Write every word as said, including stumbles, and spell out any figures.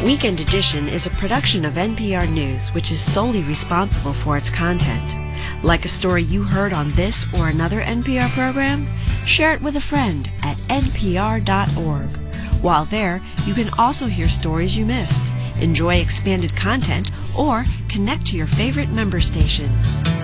Weekend Edition is a production of N P R News, which is solely responsible for its content. Like a story you heard on this or another N P R program? Share it with a friend at N P R dot org. While there, you can also hear stories you missed, enjoy expanded content, or connect to your favorite member station.